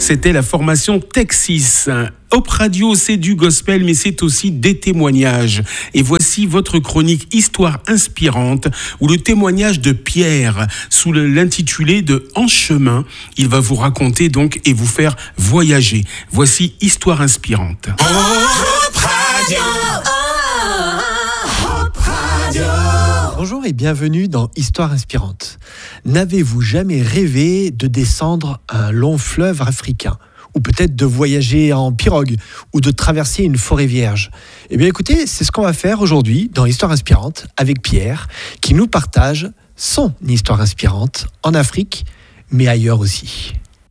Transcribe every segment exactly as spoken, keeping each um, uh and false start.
C'était la formation Texas. Hop Radio, c'est du gospel, mais c'est aussi des témoignages. Et voici votre chronique Histoire inspirante, où le témoignage de Pierre, sous l'intitulé de En chemin, il va vous raconter donc et vous faire voyager. Voici Histoire inspirante. Hop Radio. Hop Radio. Bonjour et bienvenue dans Histoire inspirante. N'avez-vous jamais rêvé de descendre un long fleuve africain ? Ou peut-être de voyager en pirogue, ou de traverser une forêt vierge. Eh bien écoutez, c'est ce qu'on va faire aujourd'hui dans Histoire inspirante avec Pierre, qui nous partage son histoire inspirante en Afrique, mais ailleurs aussi.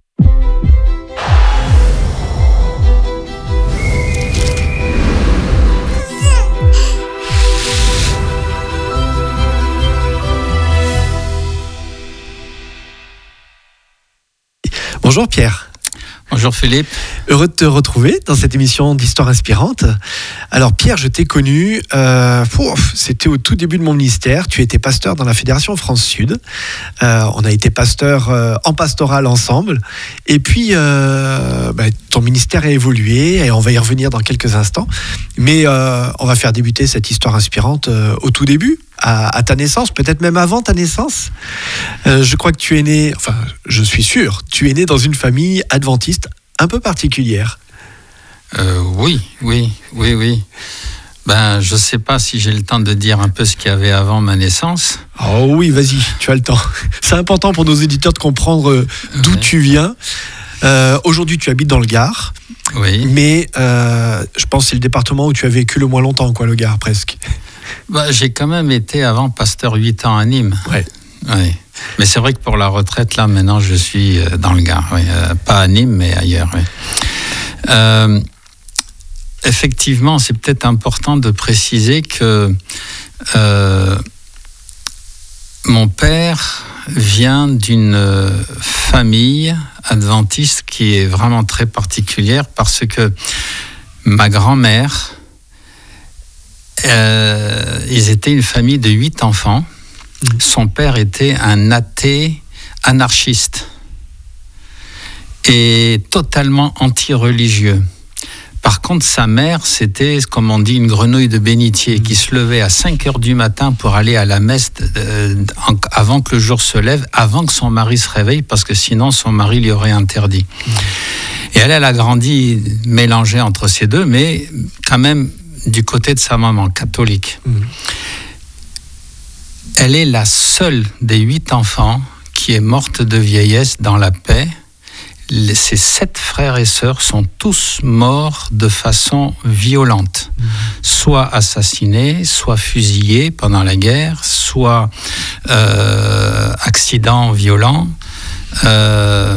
Bonjour Pierre. Bonjour Philippe. Heureux de te retrouver dans cette émission d'Histoire inspirante. Alors Pierre, je t'ai connu, euh, pouf, c'était au tout début de mon ministère. Tu étais pasteur dans la Fédération France-Sud. Euh, on a été pasteur euh, en pastoral ensemble. Et puis, euh, bah, ton ministère a évolué et on va y revenir dans quelques instants. Mais euh, on va faire débuter cette histoire inspirante euh, au tout début. À, à ta naissance, peut-être même avant ta naissance. Euh, je crois que tu es né, enfin, je suis sûr, tu es né dans une famille adventiste un peu particulière. Euh, oui, oui, oui, oui. Ben, je ne sais pas si j'ai le temps de dire un peu ce qu'il y avait avant ma naissance. Oh oui, vas-y, tu as le temps. C'est important pour nos éditeurs de comprendre d'où ouais. tu viens. Euh, aujourd'hui, tu habites dans le Gard. Oui. Mais euh, je pense que c'est le département où tu as vécu le moins longtemps, quoi, le Gard, presque. Bah, j'ai quand même été avant pasteur huit ans à Nîmes. Ouais. Ouais. Mais c'est vrai que pour la retraite, là, maintenant, je suis dans le Gard. Oui. Euh, pas à Nîmes, mais ailleurs. Oui. Euh, effectivement, c'est peut-être important de préciser que euh, mon père vient d'une famille adventiste qui est vraiment très particulière parce que ma grand-mère, Euh, ils étaient une famille de huit enfants. Mmh. Son père était un athée anarchiste et totalement anti-religieux. Par contre, sa mère, c'était, comme on dit, une grenouille de bénitier mmh. qui se levait à cinq heures du matin pour aller à la messe euh, avant que le jour se lève, avant que son mari se réveille, parce que sinon son mari lui aurait interdit. Mmh. Et elle, elle a grandi mélangée entre ces deux, mais quand même du côté de sa maman, catholique. Mmh. Elle est la seule des huit enfants qui est morte de vieillesse dans la paix. Les, ses sept frères et sœurs sont tous morts de façon violente. Mmh. Soit assassinés, soit fusillés pendant la guerre, soit euh, accidents violents. Euh,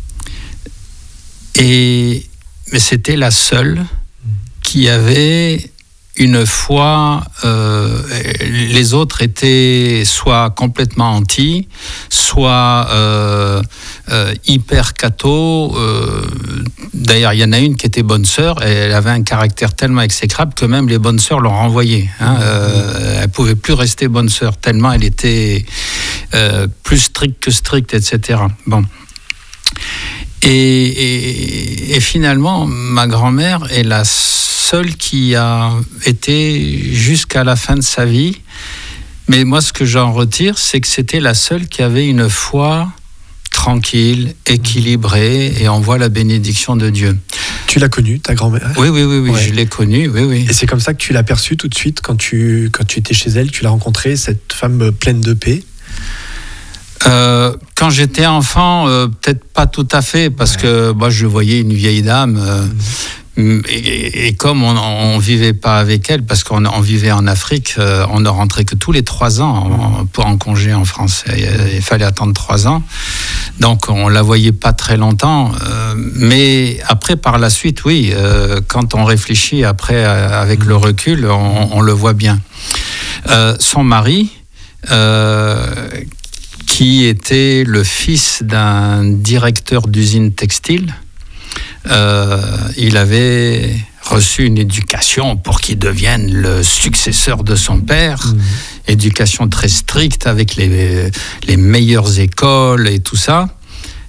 et, mais c'était la seule qui avait une foi, euh, les autres étaient soit complètement anti, soit euh, euh, hyper catho. Euh, d'ailleurs, il y en a une qui était bonne sœur, et elle avait un caractère tellement exécrable que même les bonnes sœurs l'ont renvoyée. Hein. Euh, elle pouvait plus rester bonne sœur, tellement elle était euh, plus stricte que stricte, et cetera. Bon. Et, et, et finalement, ma grand-mère est la seule qui a été jusqu'à la fin de sa vie. Mais moi, ce que j'en retire, c'est que c'était la seule qui avait une foi tranquille, équilibrée, et on voit la bénédiction de Dieu. Tu l'as connue, ta grand-mère ? Oui, oui, oui, oui ouais. je l'ai connue, oui, oui. Et c'est comme ça que tu l'as perçue tout de suite quand tu, quand tu étais chez elle, tu l'as rencontrée, cette femme pleine de paix ? Euh, quand j'étais enfant, euh, peut-être pas tout à fait, parce ouais. que moi, je voyais une vieille dame... Euh, mmh. Et, et comme on, on vivait pas avec elle, parce qu'on on vivait en Afrique, euh, on ne rentrait que tous les trois ans en, pour en congé en France. Il, il fallait attendre trois ans, donc on la voyait pas très longtemps. Euh, mais après, par la suite, oui, euh, quand on réfléchit après euh, avec le recul, on, on le voit bien. Euh, son mari, euh, qui était le fils d'un directeur d'usine textile. Euh, il avait reçu une éducation pour qu'il devienne le successeur de son père, mmh. éducation très stricte avec les, les meilleures écoles et tout ça.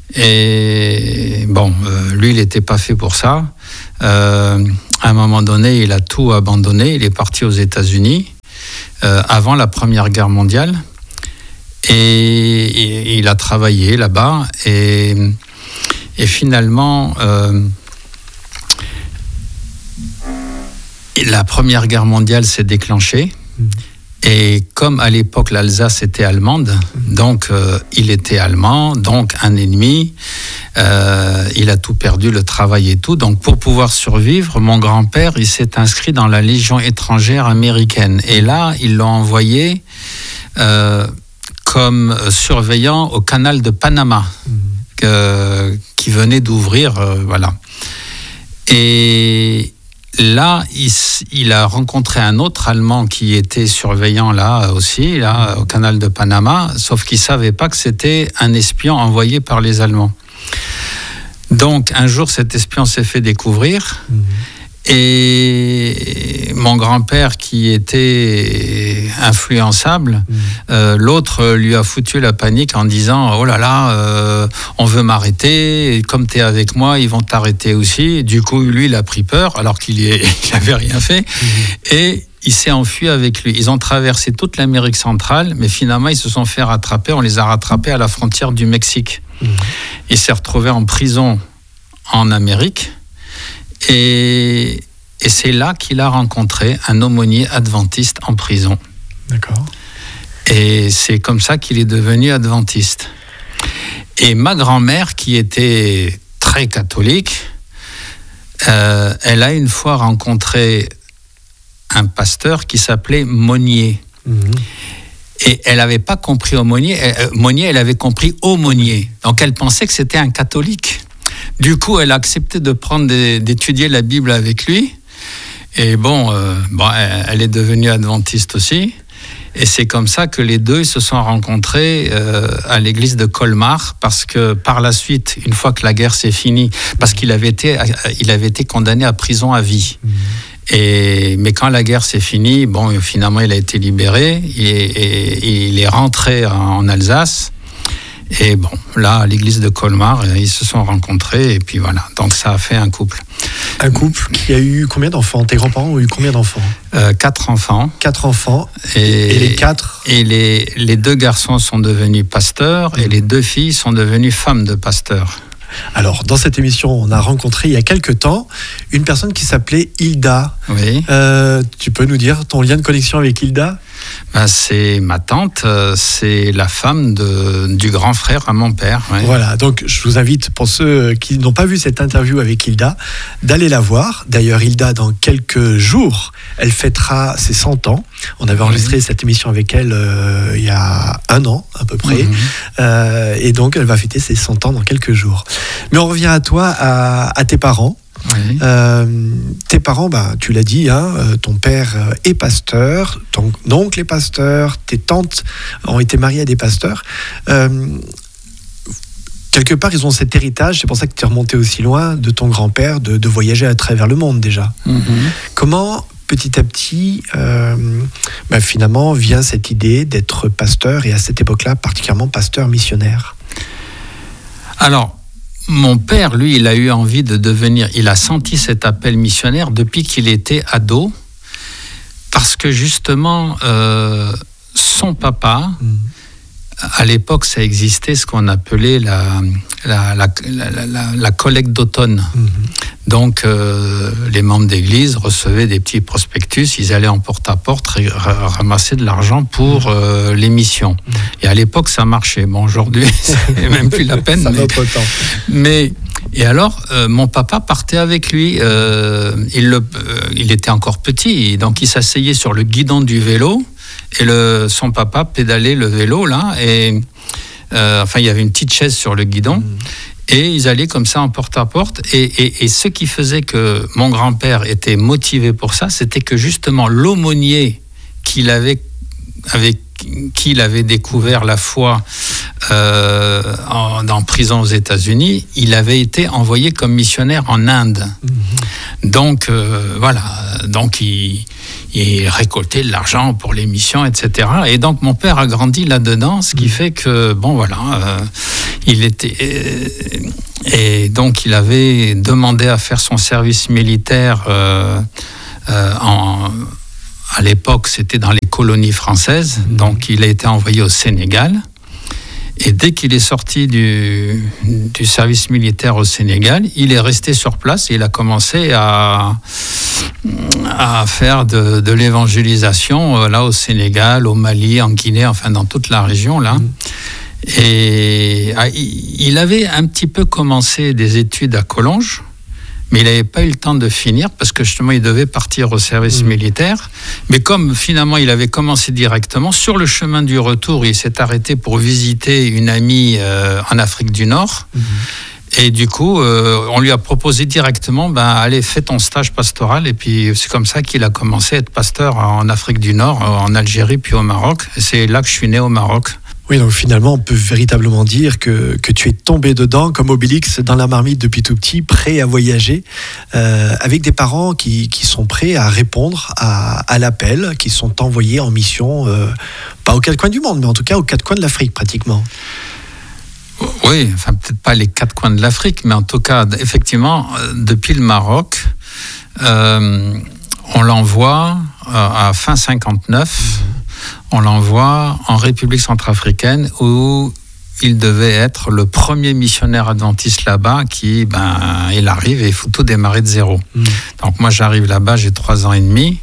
Et bon, euh, lui, il n'était pas fait pour ça. Euh, à un moment donné, il a tout abandonné. Il est parti aux États-Unis euh, avant la Première Guerre mondiale. Et, et il a travaillé là-bas. Et, et finalement, euh, la Première Guerre mondiale s'est déclenchée. Mmh. Et comme à l'époque l'Alsace était allemande, donc euh, il était allemand, donc un ennemi, euh, il a tout perdu, le travail et tout. Donc pour pouvoir survivre, mon grand-père, il s'est inscrit dans la Légion étrangère américaine. Et là, ils l'ont envoyé euh, comme surveillant au canal de Panama, que, qui venait d'ouvrir, euh, voilà. Et là, il, il a rencontré un autre Allemand qui était surveillant là aussi, là, au canal de Panama, sauf qu'il ne savait pas que c'était un espion envoyé par les Allemands. Donc, un jour, cet espion s'est fait découvrir. Mmh. Et mon grand-père, qui était influençable, mmh. euh, l'autre lui a foutu la panique en disant « Oh là là, euh, on veut m'arrêter, et comme tu es avec moi, ils vont t'arrêter aussi. » Du coup, lui, il a pris peur, alors qu'il n'avait rien fait. Mmh. Et il s'est enfui avec lui. Ils ont traversé toute l'Amérique centrale, mais finalement, ils se sont fait rattraper. On les a rattrapés à la frontière du Mexique. Mmh. Il s'est retrouvé en prison en Amérique. Et, et c'est là qu'il a rencontré un aumônier adventiste en prison. D'accord. Et c'est comme ça qu'il est devenu adventiste. Et ma grand-mère, qui était très catholique, euh, elle a une fois rencontré un pasteur qui s'appelait Monnier. Mmh. Et elle n'avait pas compris aumônier. Euh, Monnier, elle avait compris aumônier. Donc elle pensait que c'était un catholique. Du coup, elle a accepté de prendre des, d'étudier la Bible avec lui. Et bon, euh, bon, elle est devenue adventiste aussi. Et c'est comme ça que les deux se sont rencontrés euh, à l'église de Colmar, parce que par la suite, une fois que la guerre s'est finie, parce qu'il avait été, il avait été condamné à prison à vie. Mmh. Et, mais quand la guerre s'est finie, bon, finalement, il a été libéré et, et, et il est rentré en Alsace. Et bon, là, à l'église de Colmar, ils se sont rencontrés et puis voilà. Donc ça a fait un couple. Un couple qui a eu combien d'enfants ? Tes grands-parents ont eu combien d'enfants ? euh, Quatre enfants. Quatre enfants. Et, et les quatre Et les, les deux garçons sont devenus pasteurs, mmh. et les deux filles sont devenues femmes de pasteurs. Alors, dans cette émission, on a rencontré il y a quelque temps une personne qui s'appelait Hilda. Oui. Euh, tu peux nous dire ton lien de connexion avec Hilda ? Ben, c'est ma tante, c'est la femme de, du grand frère à mon père. Oui. Voilà, donc je vous invite, pour ceux qui n'ont pas vu cette interview avec Hilda, d'aller la voir. D'ailleurs, Hilda, dans quelques jours, elle fêtera ses cent ans. On avait enregistré oui. cette émission avec elle euh, il y a un an, à peu près. Mmh. Euh, et donc, elle va fêter ses cent ans dans quelques jours. Mais on revient à toi, à, à tes parents. Oui. Euh, tes parents, bah, tu l'as dit, hein, ton père est pasteur, ton oncle est pasteur, tes tantes ont été mariées à des pasteurs. Euh, quelque part, ils ont cet héritage, c'est pour ça que tu es remonté aussi loin, de ton grand-père, de, de voyager à travers le monde déjà. Mm-hmm. Comment, petit à petit, euh, bah, finalement, vient cette idée d'être pasteur, et à cette époque-là, particulièrement pasteur missionnaire ? Alors, mon père, lui, il a eu envie de devenir, il a senti cet appel missionnaire depuis qu'il était ado, parce que justement, euh, son papa, mmh. à l'époque, ça existait ce qu'on appelait la, la, la, la, la, la collecte d'automne. Mmh. Donc, euh, les membres d'église recevaient des petits prospectus, ils allaient en porte-à-porte ramasser de l'argent pour euh, les missions. Mmh. Et à l'époque, ça marchait. Bon, aujourd'hui, c'est même plus la peine. C'est mais, notre temps. Mais, et alors, euh, mon papa partait avec lui. Euh, il, le, euh, il était encore petit, donc il s'asseyait sur le guidon du vélo. Et le, son papa pédalait le vélo, là, et euh, enfin, il y avait une petite chaise sur le guidon, mmh. et ils allaient comme ça en porte-à-porte. Et, et, et ce qui faisait que mon grand-père était motivé pour ça, c'était que justement l'aumônier qu'il avait, avec qu'il avait découvert la foi euh, en, en prison aux États-Unis, il avait été envoyé comme missionnaire en Inde. Mmh. Donc euh, voilà, donc il, il récoltait de l'argent pour les missions, et cetera. Et donc mon père a grandi là-dedans, ce qui mmh. fait que bon voilà, euh, il était euh, et donc il avait demandé à faire son service militaire euh, euh, en à l'époque, c'était dans les colonies françaises, donc il a été envoyé au Sénégal. Et dès qu'il est sorti du, du service militaire au Sénégal, il est resté sur place et il a commencé à, à faire de, de l'évangélisation là au Sénégal, au Mali, en Guinée, enfin dans toute la région là. Et il avait un petit peu commencé des études à Collonges. Mais il n'avait pas eu le temps de finir parce que justement il devait partir au service mmh. militaire. Mais comme finalement il avait commencé directement, sur le chemin du retour, il s'est arrêté pour visiter une amie euh, en Afrique du Nord. Mmh. Et du coup, euh, on lui a proposé directement, ben, allez, fais ton stage pastoral. Et puis c'est comme ça qu'il a commencé à être pasteur en Afrique du Nord, en Algérie, puis au Maroc. Et c'est là que je suis né au Maroc. Oui, donc finalement, on peut véritablement dire que, que tu es tombé dedans, comme Obélix, dans la marmite depuis tout petit, prêt à voyager, euh, avec des parents qui, qui sont prêts à répondre à, à l'appel, qui sont envoyés en mission, euh, pas aux quatre coins du monde, mais en tout cas aux quatre coins de l'Afrique, pratiquement. Oui, enfin peut-être pas les quatre coins de l'Afrique, mais en tout cas, effectivement, depuis le Maroc, euh, on l'envoie euh, à fin cinquante-neuf, mmh. on l'envoie en République centrafricaine où il devait être le premier missionnaire adventiste là-bas qui, ben, il arrive et il faut tout démarrer de zéro. Mmh. Donc moi j'arrive là-bas, j'ai trois ans et demi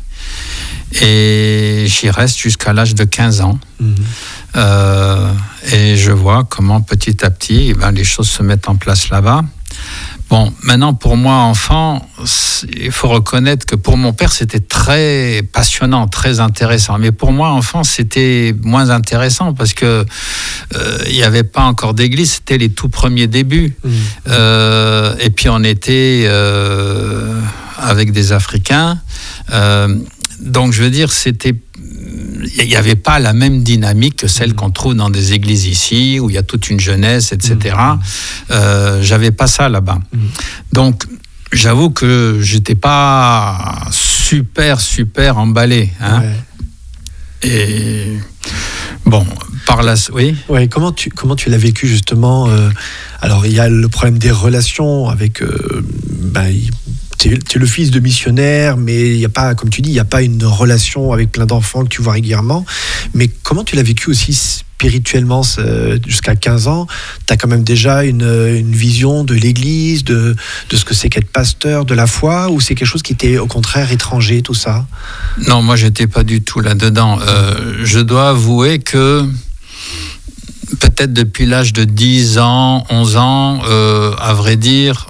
et j'y reste jusqu'à l'âge de quinze ans. Mmh. Euh, et je vois comment petit à petit, eh ben, les choses se mettent en place là-bas. Bon, maintenant, pour moi, enfant, il faut reconnaître que pour mon père, c'était très passionnant, très intéressant. Mais pour moi, enfant, c'était moins intéressant parce que euh, il n'y avait pas encore d'église, c'était les tout premiers débuts. Mmh. Euh, et puis, on était euh, avec des Africains. Euh, donc, je veux dire, c'était... il n'y avait pas la même dynamique que celle qu'on trouve dans des églises ici, où il y a toute une jeunesse, et cetera. Mmh. Euh, j'avais pas ça là-bas. Mmh. Donc, j'avoue que j'étais pas super, super emballé. Hein. Ouais. Et bon, par là, oui. Ouais, comment tu comment tu l'as vécu justement euh, alors, il y a le problème des relations avec. Euh, ben, tu es le fils de missionnaire, mais il n'y a pas, comme tu dis, il n'y a pas une relation avec plein d'enfants que tu vois régulièrement. Mais comment tu l'as vécu aussi spirituellement jusqu'à quinze ans? Tu as quand même déjà une, une vision de l'Église, de, de ce que c'est qu'être pasteur, de la foi, ou c'est quelque chose qui était au contraire étranger, tout ça? Non, moi, je n'étais pas du tout là-dedans. Euh, je dois avouer que peut-être depuis l'âge de dix ans, onze ans, euh, à vrai dire,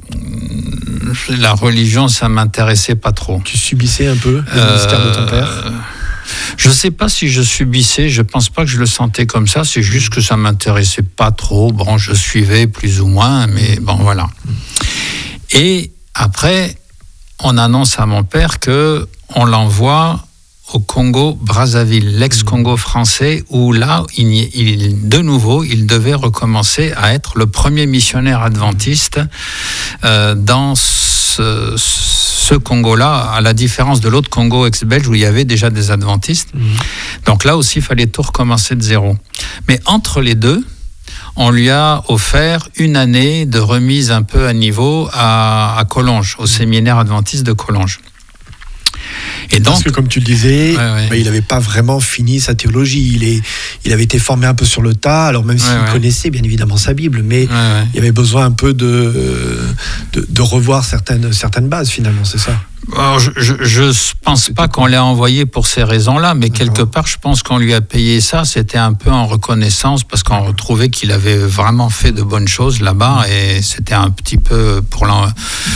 la religion, ça m'intéressait pas trop. Tu subissais un peu le ministère euh, de ton père? Je sais pas si je subissais, je pense pas que je le sentais comme ça, c'est juste que ça m'intéressait pas trop. Bon, je suivais plus ou moins, mais bon, voilà. Et après, on annonce à mon père que on l'envoie au Congo-Brazzaville, l'ex-Congo français, où là, il, il, de nouveau, il devait recommencer à être le premier missionnaire adventiste euh, dans ce, ce Congo-là, à la différence de l'autre Congo ex-belge où il y avait déjà des adventistes. Mmh. Donc là aussi, il fallait tout recommencer de zéro. Mais entre les deux, on lui a offert une année de remise un peu à niveau à, à Collonges, au séminaire adventiste de Collonges. Et donc, parce que comme tu le disais, ouais, ouais. Bah, il n'avait pas vraiment fini sa théologie. Il, est, il avait été formé un peu sur le tas, alors même s'il ouais, ouais. connaissait bien évidemment sa Bible, mais ouais, ouais. il avait besoin un peu de, de, de revoir certaines, certaines bases finalement, c'est ça? Alors, je ne pense pas qu'on l'ait envoyé pour ces raisons-là, mais quelque part, je pense qu'on lui a payé ça. C'était un peu en reconnaissance parce qu'on retrouvait qu'il avait vraiment fait de bonnes choses là-bas et c'était un petit peu pour le,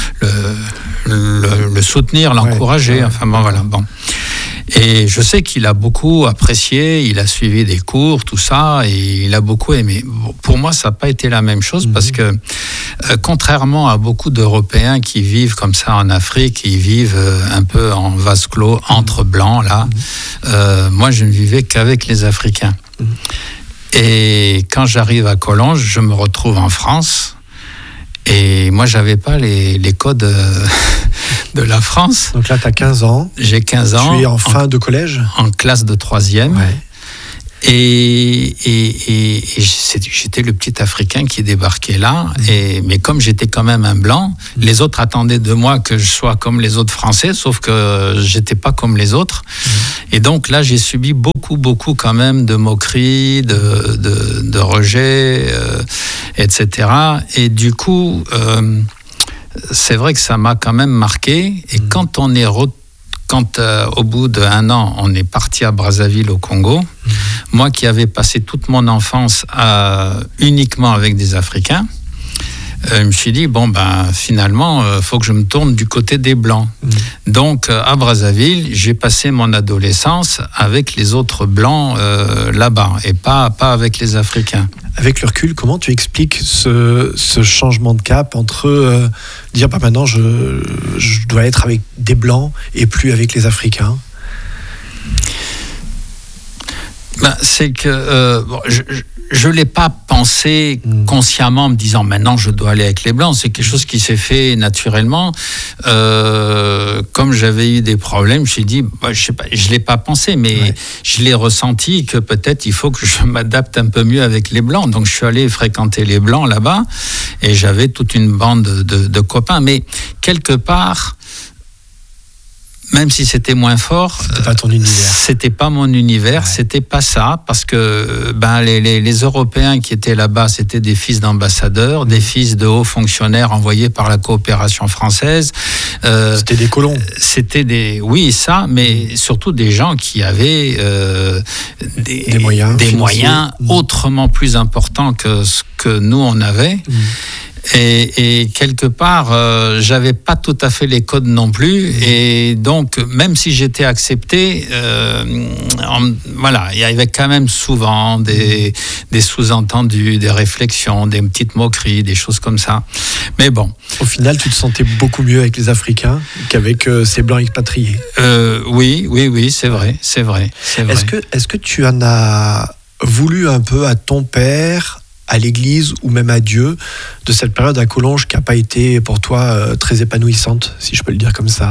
le, le soutenir, l'encourager. Ouais, ouais. Enfin bon, voilà. Bon. Et je sais qu'il a beaucoup apprécié, il a suivi des cours, tout ça, et il a beaucoup aimé. Pour moi, ça n'a pas été la même chose mmh. parce que Euh, contrairement à beaucoup d'Européens qui vivent comme ça en Afrique, ils vivent euh, un peu en vase clos, entre blancs, là. Mmh. Euh, moi, je ne vivais qu'avec les Africains. Mmh. Et quand j'arrive à Collonges, je me retrouve en France. Et moi, je n'avais pas les, les codes euh, de la France. Donc là, tu as quinze ans. J'ai quinze ans. Tu es en fin en, de collège ? En classe de troisième. Ouais. Et, et, et, et j'étais le petit Africain qui débarquait là. Mmh. Et, mais comme j'étais quand même un blanc, mmh. les autres attendaient de moi que je sois comme les autres Français, sauf que j'étais pas comme les autres. Mmh. Et donc là, j'ai subi beaucoup, beaucoup quand même de moqueries, de, de, de rejets, euh, et cetera. Et du coup, euh, c'est vrai que ça m'a quand même marqué. Et mmh. quand on est re- Quand euh, au bout d'un an, on est parti à Brazzaville au Congo, mmh. moi qui avais passé toute mon enfance à, uniquement avec des Africains, euh, je me suis dit, bon ben finalement, il euh, faut que je me tourne du côté des Blancs. Mmh. Donc euh, à Brazzaville, j'ai passé mon adolescence avec les autres Blancs euh, là-bas, et pas, pas avec les Africains. Avec le recul, comment tu expliques ce, ce changement de cap entre euh, dire bah, maintenant je, je dois être avec des Blancs et plus avec les Africains ? Ben, c'est que euh, bon, je ne l'ai pas pensé mmh. consciemment en me disant maintenant je dois aller avec les Blancs. C'est quelque chose qui s'est fait naturellement. Euh, comme j'avais eu des problèmes, je me suis dit, bah, je sais pas, je ne l'ai pas pensé, mais ouais. je l'ai ressenti que peut-être il faut que je m'adapte un peu mieux avec les Blancs. Donc je suis allé fréquenter les Blancs là-bas et j'avais toute une bande de, de, de copains. Mais quelque part, même si c'était moins fort, c'était pas ton univers. C'était pas mon univers, ouais. c'était pas ça, parce que ben les, les, les Européens qui étaient là-bas, c'était des fils d'ambassadeurs, mmh. des fils de hauts fonctionnaires envoyés par la coopération française. Euh, c'était des colons. C'était des, oui ça, mais surtout des gens qui avaient euh, des, des moyens, des moyens mmh. autrement plus importants que ce que nous on avait. Mmh. Et, et quelque part, euh, j'avais pas tout à fait les codes non plus, et donc même si j'étais accepté, euh, en, voilà, il y avait quand même souvent des, des sous-entendus, des réflexions, des petites moqueries, des choses comme ça. Mais bon. Au final, tu te sentais beaucoup mieux avec les Africains qu'avec euh, ces Blancs expatriés. Euh, oui, oui, oui, c'est vrai, c'est vrai, c'est vrai. Est-ce que, est-ce que tu en as voulu un peu à ton père, à l'église ou même à Dieu, de cette période à Collonges qui n'a pas été pour toi euh, très épanouissante, si je peux le dire comme ça ?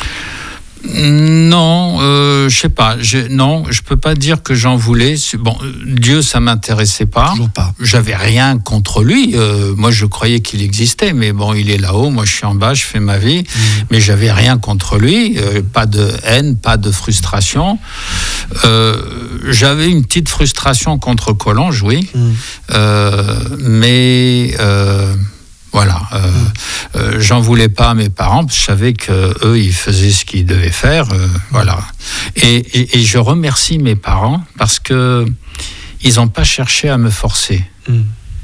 Non, euh, je sais pas. Je, non, je peux pas dire que j'en voulais. Bon, Dieu, ça m'intéressait pas. Toujours pas. J'avais rien contre lui. Euh, moi, je croyais qu'il existait, mais bon, il est là-haut. Moi, je suis en bas, je fais ma vie, mmh. mais j'avais rien contre lui. Euh, pas de haine, pas de frustration. Euh, j'avais une petite frustration contre Collonges, oui, mmh. euh, mais. Euh, Voilà, euh, euh, j'en voulais pas à mes parents, parce que je savais qu'eux, ils faisaient ce qu'ils devaient faire, euh, voilà. Et, et, et je remercie mes parents parce que ils n'ont pas cherché à me forcer. Mm.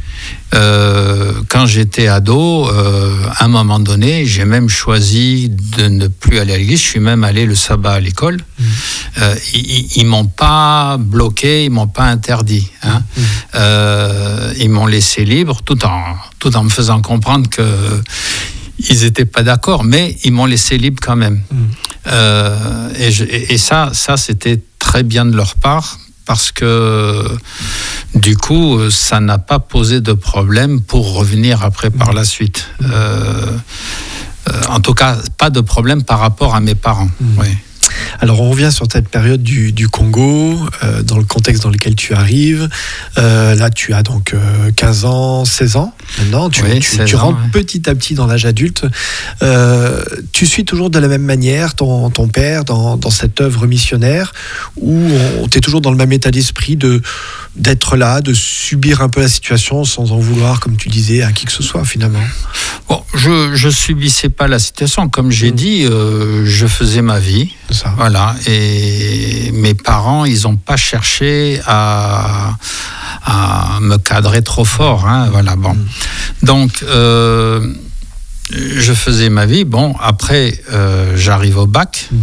Euh, quand j'étais ado, euh, à un moment donné, j'ai même choisi de ne plus aller à l'église. Je suis même allé le sabbat à l'école. Mmh. Euh, ils, ils m'ont pas bloqué, ils m'ont pas interdit. Hein. Mmh. Euh, ils m'ont laissé libre, tout en tout en me faisant comprendre que ils étaient pas d'accord, mais ils m'ont laissé libre quand même. Mmh. Euh, et, je, et ça, ça c'était très bien de leur part. Parce que du coup, ça n'a pas posé de problème pour revenir après par la suite. Euh, euh, en tout cas, pas de problème par rapport à mes parents. Mmh. Oui. Alors, on revient sur cette période du, du Congo, euh, dans le contexte dans lequel tu arrives. Euh, là, tu as donc euh, quinze ans, seize ans maintenant. Tu, oui, tu, tu ans, rentres ouais. petit à petit dans l'âge adulte. Euh, tu suis toujours de la même manière ton, ton père dans, dans cette œuvre missionnaire, où tu es toujours dans le même état d'esprit de, d'être là, de subir un peu la situation sans en vouloir, comme tu disais, à qui que ce soit finalement. Bon, je je subissais pas la situation. Comme j'ai mmh. dit, euh, je faisais ma vie. Ça. Voilà. Et mes parents, ils n'ont pas cherché à, à me cadrer trop fort. Hein, voilà. Bon. Mmh. Donc, euh, je faisais ma vie. Bon, après, euh, j'arrive au bac. Mmh.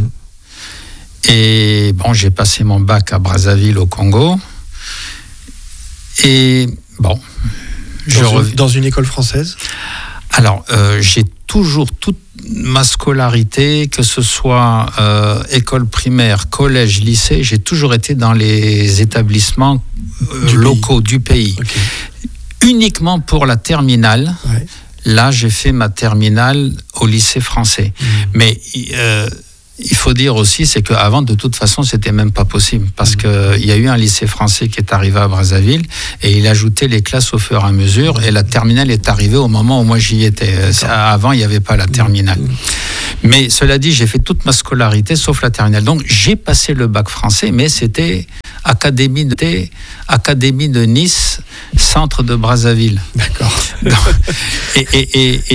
Et bon, j'ai passé mon bac à Brazzaville, au Congo. Et bon, Je dans, rev... une, dans une école française? Alors, euh, j'ai toujours toute ma scolarité, que ce soit euh, école primaire, collège, lycée, j'ai toujours été dans les établissements euh, du locaux pays. du pays. Okay. Uniquement pour la terminale. Ouais. Là, j'ai fait ma terminale au lycée français. Mmh. Mais euh, il faut dire aussi, c'est qu'avant, de toute façon, c'était même pas possible. Parce mmh. qu'il y a eu un lycée français qui est arrivé à Brazzaville et il ajoutait les classes au fur et à mesure. Mmh. Et la terminale est arrivée au moment où moi j'y étais. Ça, avant, il n'y avait pas la terminale. Mmh. Mais cela dit, j'ai fait toute ma scolarité sauf la terminale. Donc, j'ai passé le bac français, mais c'était Académie de, Académie de Nice, centre de Brazzaville. D'accord. et, et, et, et